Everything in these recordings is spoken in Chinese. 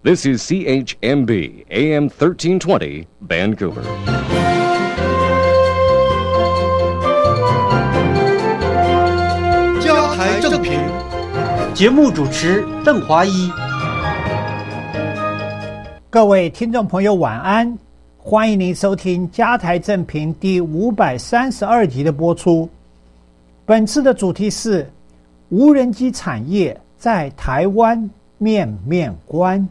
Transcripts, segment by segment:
This is CHMB AM 1320 Vancouver. 加台正评， 节目主持邓华一。 各位听众朋友晚安，欢迎您收听加台正评第532集的播出。本次的主题是无人机产业在台湾面面观。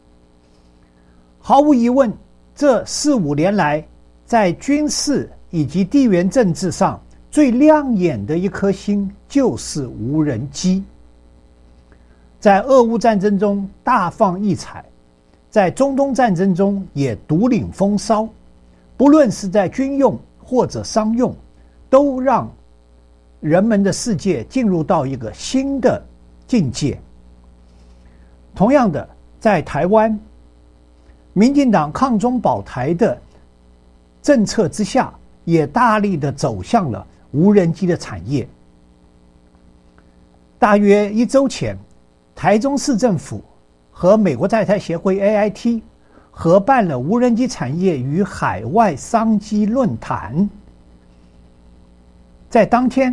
毫无疑问，这4-5年来在军事以及地缘政治上最亮眼的一颗星就是无人机。在俄乌战争中大放异彩，在中东战争中也独领风骚，不论是在军用或者商用，都让人们的世界进入到一个新的境界。同样的，在台湾，民进党抗中保台的政策之下，也大力的走向了无人机的产业。大约1周前，台中市政府和美国在台协会 AIT 合办了无人机产业与海外商机论坛。在当天，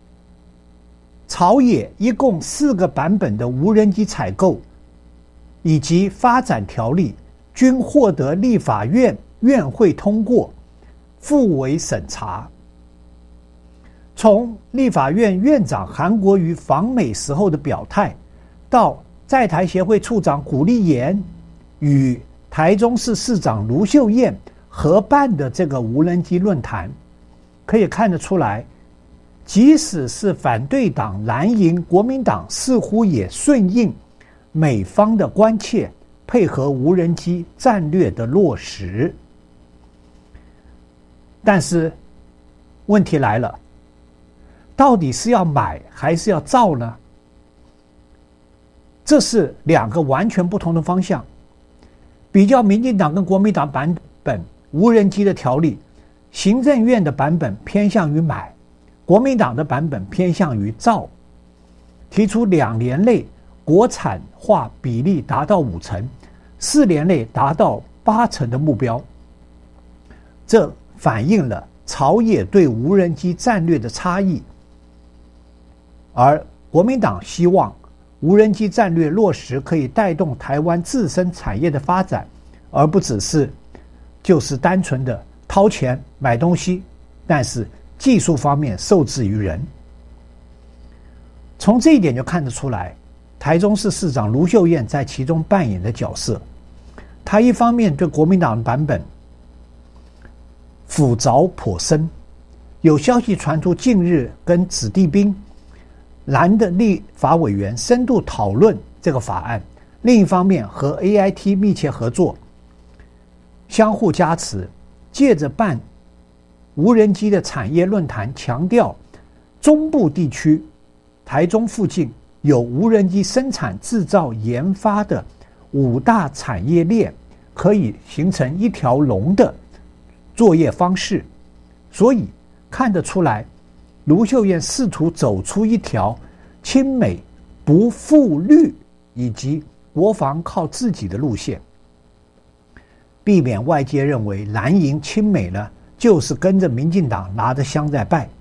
朝野一共4个版本的无人机采购以及发展条例均获得立法院院会通过，复委审查。从立法院院长韩国瑜访美时候的表态，到在台协会处长古立言与台中市市长卢秀燕合办的这个无人机论坛，可以看得出来，即使是反对党蓝营国民党似乎也顺应美方的关切，配合无人机战略的落实。但是问题来了，到底是要买还是要造呢？这是2个完全不同的方向。比较民进党跟国民党版本无人机的条例，行政院的版本偏向于买，国民党的版本偏向于造，提出2年内国产化比例达到50%， 4年内达到80%的目标。这反映了朝野对无人机战略的差异，而国民党希望无人机战略落实可以带动台湾自身产业的发展，而不只是就是单纯的掏钱买东西，但是技术方面受制于人。从这一点就看得出来，台中市市长卢秀燕在其中扮演的角色。她一方面对国民党的版本斧凿颇深，有消息传出近日跟子弟兵蓝的立法委员深度讨论这个法案，另一方面和 AIT 密切合作，相互加持，借着办无人机的产业论坛，强调中部地区台中附近有无人机生产制造研发的5大产业链，可以形成一条龙的作业方式。所以看得出来，卢秀燕试图走出一条亲美不负绿以及国防靠自己的路线，避免外界认为蓝营亲美呢就是跟着民进党拿着香在拜。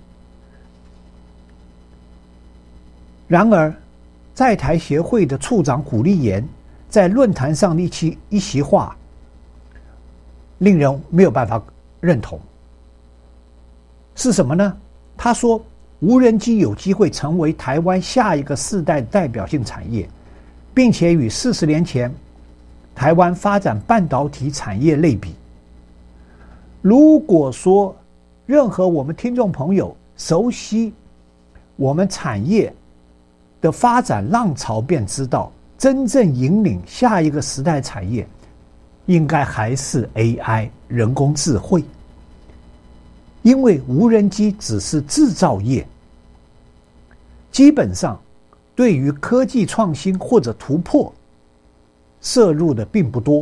然而在台协会的处长古立言在论坛上的一席话令人没有办法认同。是什么呢？他说无人机有机会成为台湾下一个世代代表性产业，并且与40年前台湾发展半导体产业类比。如果说任何我们听众朋友熟悉我们产业的发展浪潮，便知道真正引领下一个时代产业应该还是 AI 人工智慧。因为无人机只是制造业，基本上对于科技创新或者突破摄入的并不多。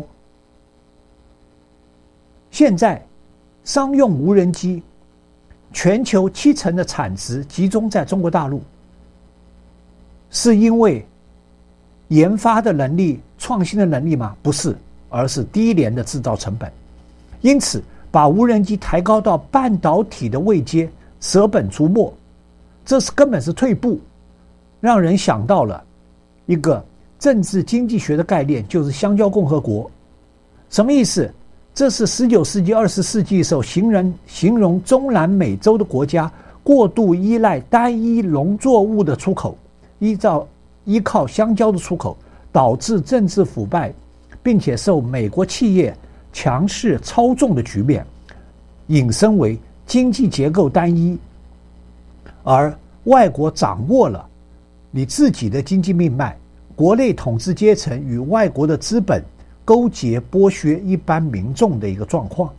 现在商用无人机全球70%的产值集中在中国大陆，是因为研发的能力创新的能力吗？不是，而是低廉的制造成本。因此，把无人机抬高到半导体的位阶，舍本逐末，这是根本是退步，让人想到了一个政治经济学的概念，就是香蕉共和国。什么意思？这是19世纪、20世纪的时候形容中南美洲的国家过度依赖单一农作物的出口，依靠香蕉的出口，导致政治腐败，并且受美国企业强势操纵的局面，引申为经济结构单一，而外国掌握了你自己的经济命脉，国内统治阶层与外国的资本勾结剥削一般民众的一个状况。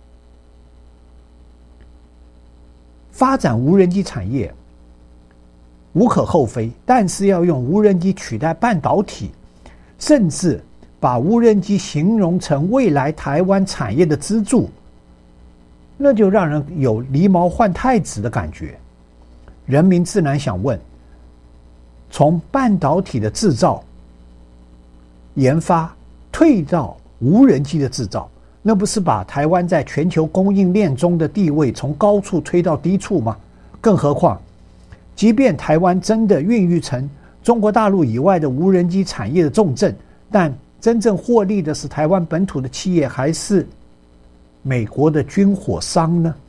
发展无人机产业无可厚非，但是要用无人机取代半导体，甚至把无人机形容成未来台湾产业的支柱，那就让人有狸猫换太子的感觉。人民自然想问，从半导体的制造研发退到无人机的制造，那不是把台湾在全球供应链中的地位从高处推到低处吗？更何况即便台湾真的孕育成中国大陆以外的无人机产业的重镇，但真正获利的是台湾本土的企业，还是美国的军火商呢？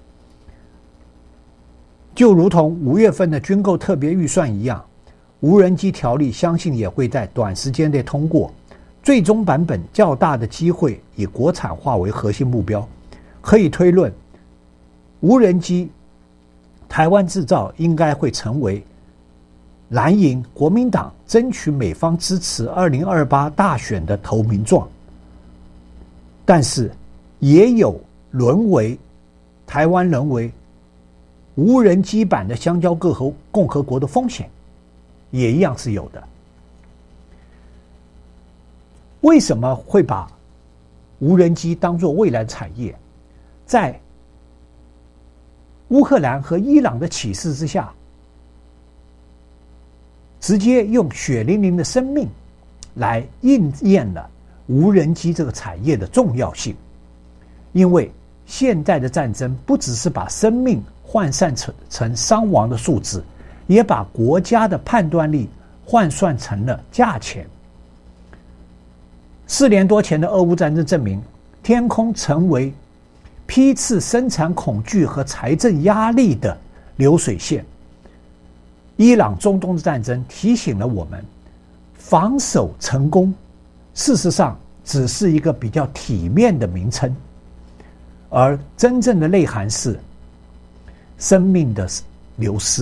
就如同5月份的军购特别预算一样，无人机条例相信也会在短时间内通过，最终版本较大的机会以国产化为核心目标。可以推论，无人机台湾制造应该会成为蓝营国民党争取美方支持2028大选的投名状，但是也有台湾沦为无人机版的香蕉共和国的风险，也一样是有的。为什么会把无人机当作未来产业？在乌克兰和伊朗的启示之下，直接用血淋淋的生命来应验了无人机这个产业的重要性。因为现代的战争不只是把生命换算成伤亡的数字，也把国家的判断力换算成了价钱。4年多前的俄乌战争证明，天空成为批次生产恐惧和财政压力的流水线。伊朗中东的战争提醒了我们，防守成功事实上只是一个比较体面的名称，而真正的内涵是生命的流失。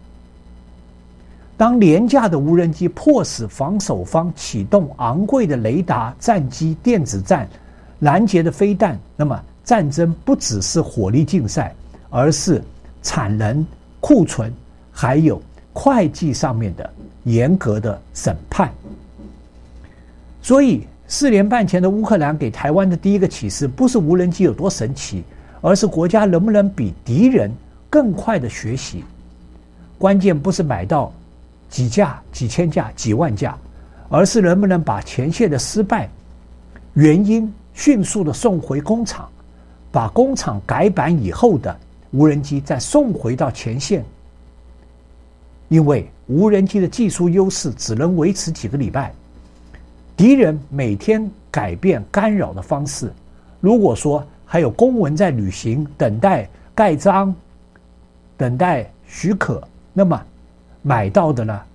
当廉价的无人机迫使防守方启动昂贵的雷达、战机、电子战、拦截的飞弹，那么战争不只是火力竞赛，而是产能、库存还有会计上面的严格的审判。所以4年半前的乌克兰给台湾的第一个启示，不是无人机有多神奇，而是国家能不能比敌人更快的学习。关键不是买到几架、几千架、几万架，而是能不能把前线的失败原因迅速的送回工厂，把工厂改版以后的无人机再送回到前线。因为无人机的技术优势只能维持几个礼拜，敌人每天改变干扰的方式，如果说还有公文在履行，等待盖章、等待许可，那么买到的呢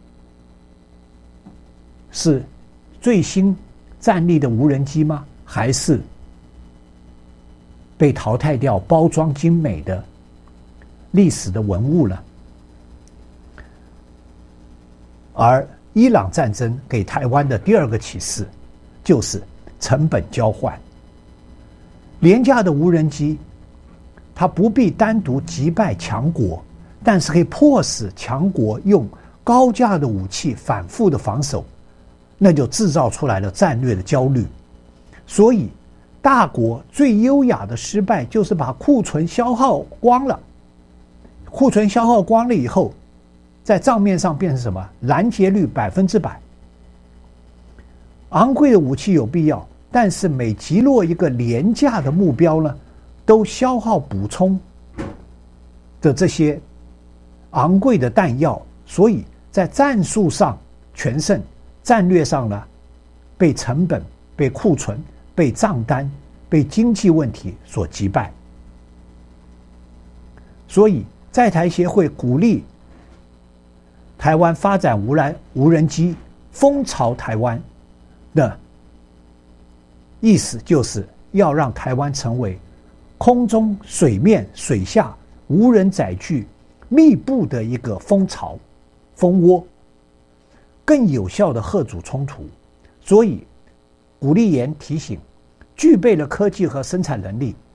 是最新战力的无人机吗？还是被淘汰掉包装精美的历史的文物呢？而伊朗战争给台湾的第二个启示就是成本交换。廉价的无人机它不必单独击败强国，但是可以迫使强国用高价的武器反复的防守，那就制造出来了战略的焦虑。所以大国最优雅的失败就是把库存消耗光了，库存消耗光了以后，在账面上变成什么？拦截率100%。 昂贵的武器有必要，但是每击落一个廉价的目标呢，都消耗补充的这些昂贵的弹药，所以在战术上全胜，战略上呢，被成本、被库存、被账单、被经济问题所击败。所以在台协会鼓励台湾发展无人机，风潮台湾的意思就是要让台湾成为空中、水面、水下无人载具密布的一个蜂巢、蜂窝，更有效的嚇阻冲突。所以古立言提醒，具备了科技和生产能力，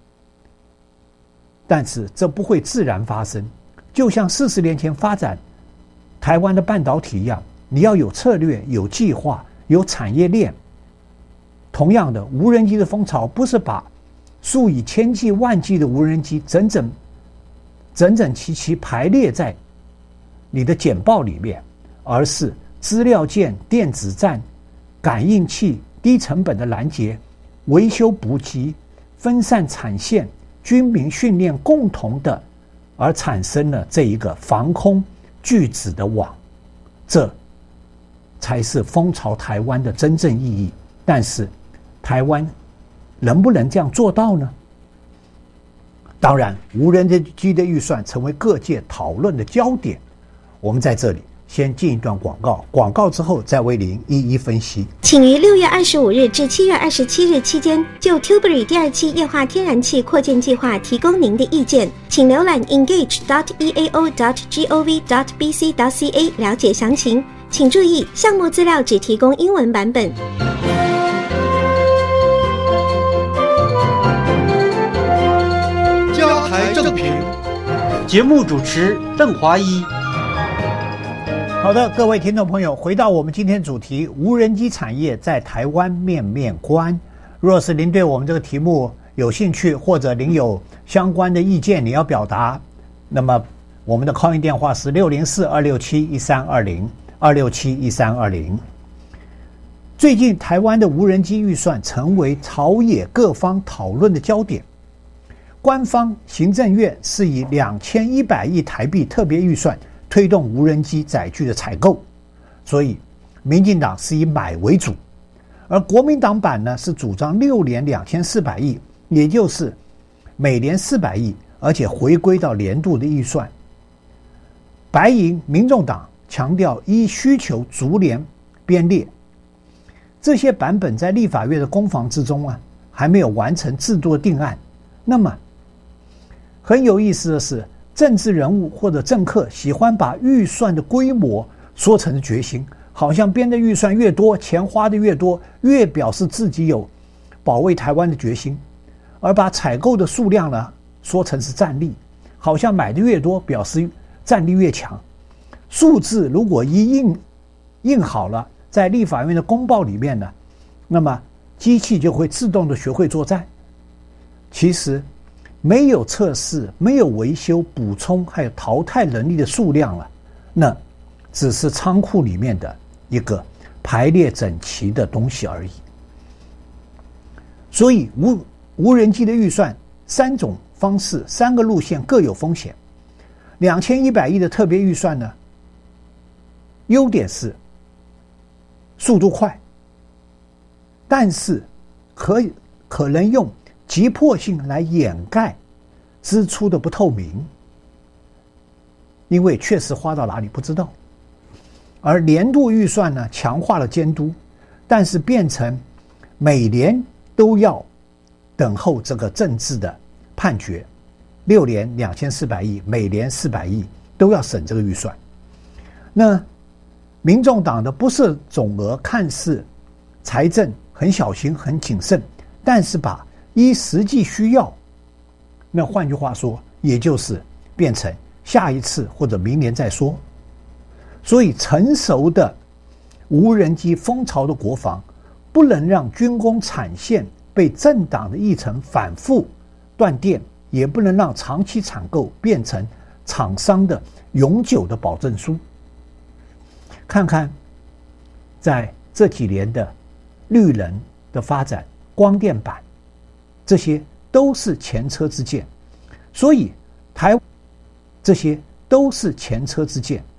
但是这不会自然发生，就像40年前发展台湾的半导体一样，你要有策略、有计划、有产业链。同样的，无人机的风潮不是把数以千计万计的无人机整整齐排列在你的简报里面，而是资料件、电子战、感应器、低成本的拦截、维修补给、分散产线、军民训练共同的，而产生了这一个防空拒止的网，这才是风潮台湾的真正意义。但是台湾能不能这样做到呢？当然，无人机的预算成为各界讨论的焦点。我们在这里先进一段广告，广告之后再为您一一分析。 请于6月25日至7月27日期间就 Tilbury 第2期液化天然气扩建计划提供您的意见，请浏览 engage.eao.gov.bc.ca 了解详情。请注意，项目资料只提供英文版本。 加台正评，节目主持邓华一。 好的，各位听众朋友，回到我们今天主题，无人机产业在台湾面面观。若是您对我们这个题目有兴趣，或者您有相关的意见你要表达，那么我们的 call in 电话是604-267-1320，267-1320。最近台湾的无人机预算成为朝野各方讨论的焦点。官方行政院是以2100亿台币特别预算推动无人机载具的采购，所以民进党是以买为主，而国民党版呢是主张6年2400亿，也就是每年400亿，而且回归到年度的预算。白营民众党强调依需求逐年编列，这些版本在立法院的攻防之中还没有完成制度的定案。那么很有意思的是，政治人物或者政客喜欢把预算的规模说成决心，好像编的预算越多，钱花的越多，越表示自己有保卫台湾的决心，而把采购的数量呢说成是战力，好像买的越多表示战力越强。数字如果一印好了，在立法院的公报里面呢，那么机器就会自动的学会作战。其实没有测试、没有维修、补充还有淘汰能力的数量了，那只是仓库里面的一个排列整齐的东西而已。所以无人机的预算3种方式、3个路线各有风险。2100亿的特别预算呢，优点是速度快，但是可能用急迫性来掩盖支出的不透明，因为确实花到哪里不知道。而年度预算呢，强化了监督，但是变成每年都要等候这个政治的判决，6年2400亿，每年400亿都要审这个预算。那民众党的不是总额看似财政很小心很谨慎，但是把依实际需要，那换句话说，也就是变成下一次或者明年再说。所以成熟的无人机风潮的国防，不能让军工产线被政党的议程反复断电，也不能让长期采购变成厂商的永久的保证书。看看在这几年的绿能的发展、光电板，这些都是前车之鉴。所以这些都是前车之鉴。